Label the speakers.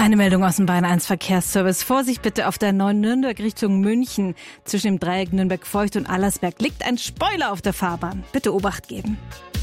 Speaker 1: Eine Meldung aus dem Bayern 1 Verkehrsservice. Vorsicht bitte auf der 9 Nürnberg Richtung München. Zwischen dem Dreieck Nürnberg-Feucht und Allersberg liegt ein Spoiler auf der Fahrbahn. Bitte Obacht geben.